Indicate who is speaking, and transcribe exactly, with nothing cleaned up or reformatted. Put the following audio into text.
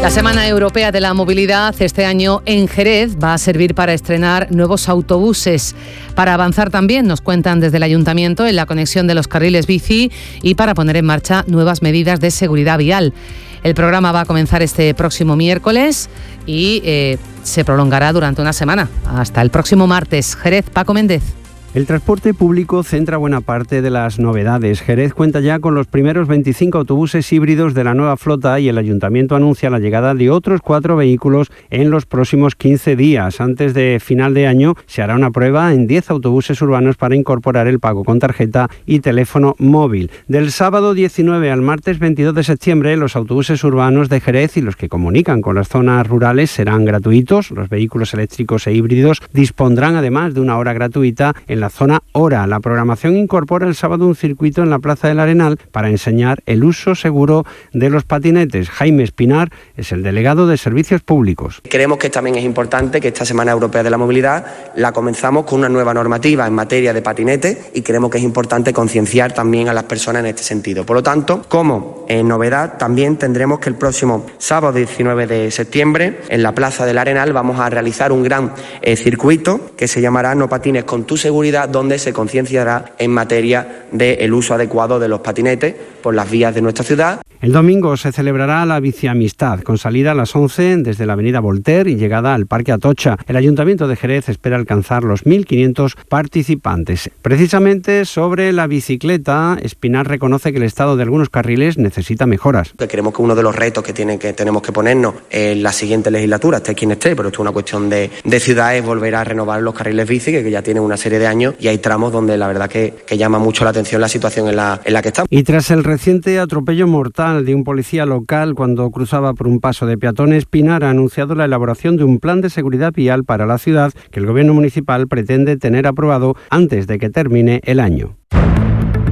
Speaker 1: La Semana Europea de la Movilidad este año en Jerez va a servir para estrenar nuevos autobuses. Para avanzar también, nos cuentan desde el Ayuntamiento, en la conexión de los carriles bici y para poner en marcha nuevas medidas de seguridad vial. El programa va a comenzar este próximo miércoles y eh, se prolongará durante una semana, hasta el próximo martes. Jerez, Paco Méndez.
Speaker 2: El transporte público centra buena parte de las novedades. Jerez cuenta ya con los primeros veinticinco autobuses híbridos de la nueva flota y el Ayuntamiento anuncia la llegada de otros cuatro vehículos en los próximos quince días. Antes de final de año se hará una prueba en diez autobuses urbanos para incorporar el pago con tarjeta y teléfono móvil. Del sábado diecinueve al martes veintidós de septiembre, los autobuses urbanos de Jerez y los que comunican con las zonas rurales serán gratuitos. Los vehículos eléctricos e híbridos dispondrán además de una hora gratuita en la la zona Hora. La programación incorpora el sábado un circuito en la Plaza del Arenal para enseñar el uso seguro de los patinetes. Jaime Espinar es el delegado de Servicios Públicos.
Speaker 3: Creemos que también es importante que esta Semana Europea de la Movilidad la comenzamos con una nueva normativa en materia de patinete y creemos que es importante concienciar también a las personas en este sentido. Por lo tanto, como eh, novedad, también tendremos que el próximo sábado diecinueve de septiembre en la Plaza del Arenal vamos a realizar un gran eh, circuito que se llamará No patines con tu seguridad, donde se concienciará en materia del uso adecuado de los patinetes por las vías de nuestra ciudad.
Speaker 2: El domingo se celebrará la Biciamistad, con salida a las once desde la avenida Voltaire y llegada al Parque Atocha. El Ayuntamiento de Jerez espera alcanzar los mil quinientos participantes. Precisamente sobre la bicicleta, Espinar reconoce que el estado de algunos carriles necesita mejoras.
Speaker 3: Creemos que uno de los retos que, tiene que tenemos que ponernos en la siguiente legislatura, esté quien esté, pero esto es una cuestión de, de ciudad, es volver a renovar los carriles bici, que ya tienen una serie de años y hay tramos donde la verdad que, que llama mucho la atención la situación en la, en la que estamos.
Speaker 2: Y tras el reciente atropello mortal de un policía local cuando cruzaba por un paso de peatones, Espinar ha anunciado la elaboración de un plan de seguridad vial para la ciudad que el Gobierno municipal pretende tener aprobado antes de que termine el año.